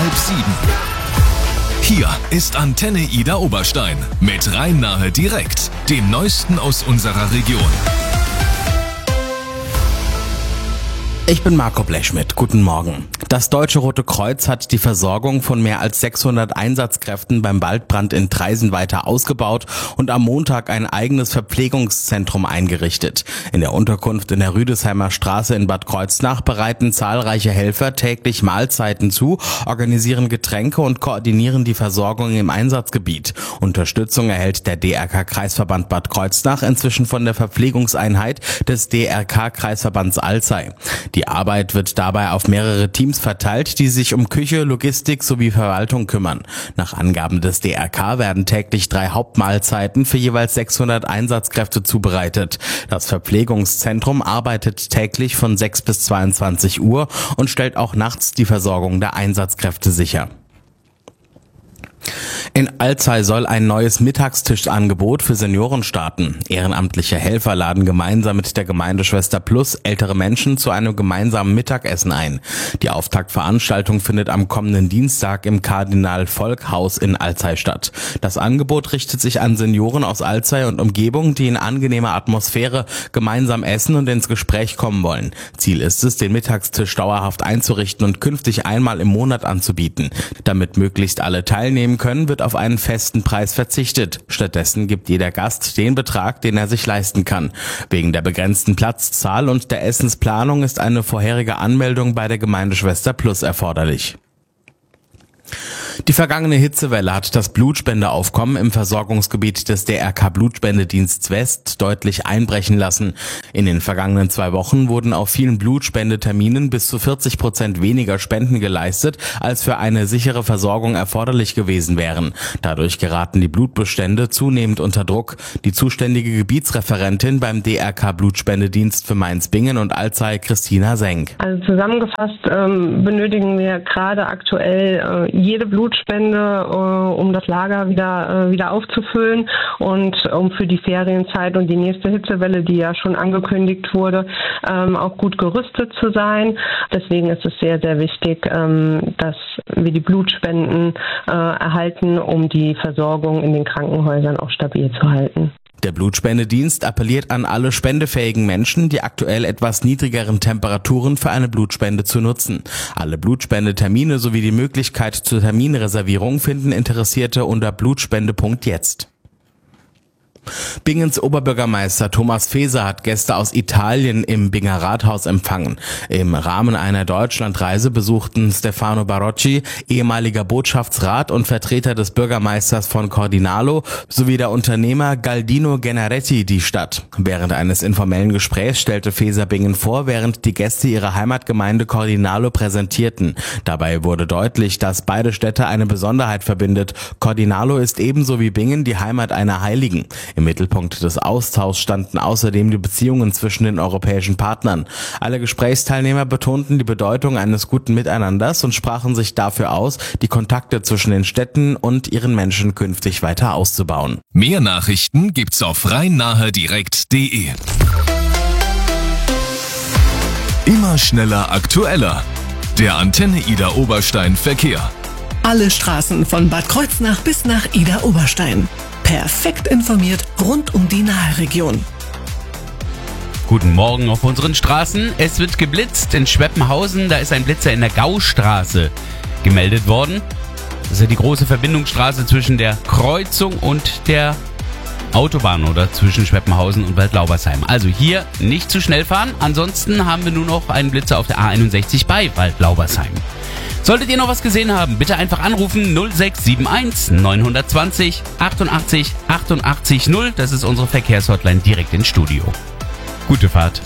6:30. Hier ist Antenne Ida Oberstein mit Rhein-Nahe direkt, dem Neuesten aus unserer Region. Ich bin Marco Blechschmidt. Guten Morgen. Das Deutsche Rote Kreuz hat die Versorgung von mehr als 600 Einsatzkräften beim Waldbrand in Traisen weiter ausgebaut und am Montag ein eigenes Verpflegungszentrum eingerichtet. In der Unterkunft in der Rüdesheimer Straße in Bad Kreuznach bereiten zahlreiche Helfer täglich Mahlzeiten zu, organisieren Getränke und koordinieren die Versorgung im Einsatzgebiet. Unterstützung erhält der DRK-Kreisverband Bad Kreuznach inzwischen von der Verpflegungseinheit des DRK-Kreisverbands Alzey. Die Arbeit wird dabei auf mehrere Teams verteilt, die sich um Küche, Logistik sowie Verwaltung kümmern. Nach Angaben des DRK werden täglich 3 Hauptmahlzeiten für jeweils 600 Einsatzkräfte zubereitet. Das Verpflegungszentrum arbeitet täglich von 6 bis 22 Uhr und stellt auch nachts die Versorgung der Einsatzkräfte sicher. In Alzey soll ein neues Mittagstischangebot für Senioren starten. Ehrenamtliche Helfer laden gemeinsam mit der Gemeindeschwester Plus ältere Menschen zu einem gemeinsamen Mittagessen ein. Die Auftaktveranstaltung findet am kommenden Dienstag im Kardinal-Volk-Haus in Alzey statt. Das Angebot richtet sich an Senioren aus Alzey und Umgebung, die in angenehmer Atmosphäre gemeinsam essen und ins Gespräch kommen wollen. Ziel ist es, den Mittagstisch dauerhaft einzurichten und künftig einmal im Monat anzubieten. Damit möglichst alle teilnehmen können, wird auf einen festen Preis verzichtet. Stattdessen gibt jeder Gast den Betrag, den er sich leisten kann. Wegen der begrenzten Platzzahl und der Essensplanung ist eine vorherige Anmeldung bei der Gemeindeschwester Plus erforderlich. Die vergangene Hitzewelle hat das Blutspendeaufkommen im Versorgungsgebiet des DRK Blutspendediensts West deutlich einbrechen lassen. In den vergangenen 2 Wochen wurden auf vielen Blutspendeterminen bis zu 40% weniger Spenden geleistet, als für eine sichere Versorgung erforderlich gewesen wären. Dadurch geraten die Blutbestände zunehmend unter Druck. Die zuständige Gebietsreferentin beim DRK Blutspendedienst für Mainz-Bingen und Alzey, Christina Senk. Also zusammengefasst benötigen wir gerade aktuell jede Blutspende, um das Lager wieder aufzufüllen und um für die Ferienzeit und die nächste Hitzewelle, die ja schon angekündigt wurde, auch gut gerüstet zu sein. Deswegen ist es sehr, sehr wichtig, dass wir die Blutspenden erhalten, um die Versorgung in den Krankenhäusern auch stabil zu halten. Der Blutspendedienst appelliert an alle spendefähigen Menschen, die aktuell etwas niedrigeren Temperaturen für eine Blutspende zu nutzen. Alle Blutspendetermine sowie die Möglichkeit zur Terminreservierung finden Interessierte unter blutspende.jetzt. Bingens Oberbürgermeister Thomas Faeser hat Gäste aus Italien im Binger Rathaus empfangen. Im Rahmen einer Deutschlandreise besuchten Stefano Barocci, ehemaliger Botschaftsrat und Vertreter des Bürgermeisters von Cordinalo, sowie der Unternehmer Galdino Gennaretti die Stadt. Während eines informellen Gesprächs stellte Faeser Bingen vor, während die Gäste ihre Heimatgemeinde Cordinalo präsentierten. Dabei wurde deutlich, dass beide Städte eine Besonderheit verbindet. Cordinalo ist ebenso wie Bingen die Heimat einer Heiligen. Im Mittelpunkt des Austauschs standen außerdem die Beziehungen zwischen den europäischen Partnern. Alle Gesprächsteilnehmer betonten die Bedeutung eines guten Miteinanders und sprachen sich dafür aus, die Kontakte zwischen den Städten und ihren Menschen künftig weiter auszubauen. Mehr Nachrichten gibt's auf rhein-nahe-direkt.de. Immer schneller, aktueller. Der Antenne Ida Oberstein Verkehr. Alle Straßen von Bad Kreuznach bis nach Ida Oberstein. Perfekt informiert rund um die Nahe-Region. Guten Morgen auf unseren Straßen. Es wird geblitzt in Schweppenhausen. Da ist ein Blitzer in der Gaustraße gemeldet worden. Das ist ja die große Verbindungsstraße zwischen der Kreuzung und der Autobahn oder zwischen Schweppenhausen und Waldlaubersheim. Also hier nicht zu schnell fahren. Ansonsten haben wir nur noch einen Blitzer auf der A61 bei Waldlaubersheim. Solltet ihr noch was gesehen haben, bitte einfach anrufen 0671 920 88 88 0. Das ist unsere Verkehrshotline direkt ins Studio. Gute Fahrt.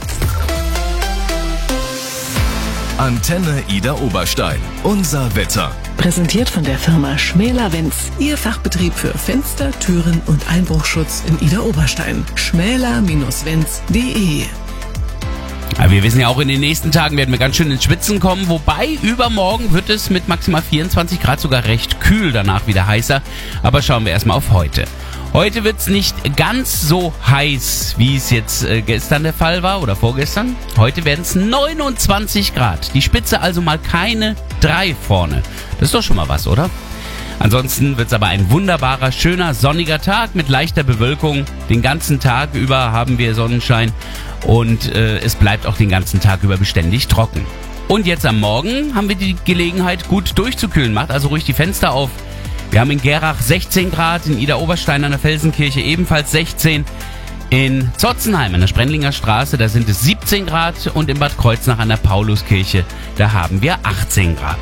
Antenne Ida Oberstein. Unser Wetter. Präsentiert von der Firma Schmäler-Wenz. Ihr Fachbetrieb für Fenster, Türen und Einbruchschutz in Ida Oberstein. schmäler-wenz.de. Aber wir wissen ja auch, in den nächsten Tagen werden wir ganz schön ins Schwitzen kommen. Wobei, übermorgen wird es mit maximal 24 Grad sogar recht kühl, danach wieder heißer. Aber schauen wir erstmal auf heute. Heute wird es nicht ganz so heiß, wie es jetzt gestern der Fall war oder vorgestern. Heute werden es 29 Grad. Die Spitze also mal keine 3 vorne. Das ist doch schon mal was, oder? Ansonsten wird es aber ein wunderbarer, schöner, sonniger Tag mit leichter Bewölkung. Den ganzen Tag über haben wir Sonnenschein und es bleibt auch den ganzen Tag über beständig trocken. Und jetzt am Morgen haben wir die Gelegenheit, gut durchzukühlen. Macht also ruhig die Fenster auf. Wir haben in Gerach 16 Grad, in Idar-Oberstein an der Felsenkirche ebenfalls 16. In Zotzenheim an der Sprendlinger Straße, da sind es 17 Grad und in Bad Kreuznach an der Pauluskirche, da haben wir 18 Grad.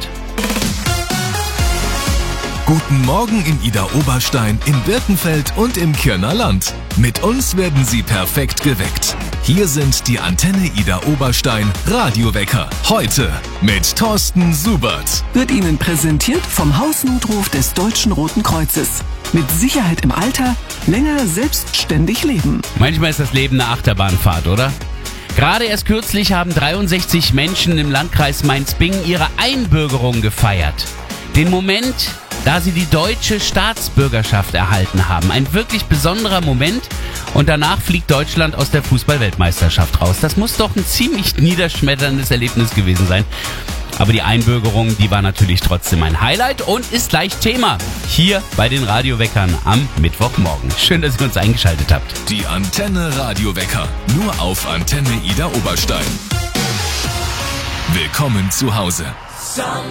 Guten Morgen in Idar-Oberstein, in Birkenfeld und im Kirner Land. Mit uns werden Sie perfekt geweckt. Hier sind die Antenne Idar-Oberstein Radiowecker. Heute mit Thorsten Subert. Wird Ihnen präsentiert vom Hausnotruf des Deutschen Roten Kreuzes. Mit Sicherheit im Alter, länger selbstständig leben. Manchmal ist das Leben eine Achterbahnfahrt, oder? Gerade erst kürzlich haben 63 Menschen im Landkreis Mainz-Bingen ihre Einbürgerung gefeiert. Den Moment, da sie die deutsche Staatsbürgerschaft erhalten haben. Ein wirklich besonderer Moment. Und danach fliegt Deutschland aus der Fußball-Weltmeisterschaft raus. Das muss doch ein ziemlich niederschmetterndes Erlebnis gewesen sein. Aber die Einbürgerung, die war natürlich trotzdem ein Highlight und ist gleich Thema hier bei den Radioweckern am Mittwochmorgen. Schön, dass ihr uns eingeschaltet habt. Die Antenne Radiowecker. Nur auf Antenne Idar-Oberstein. Willkommen zu Hause.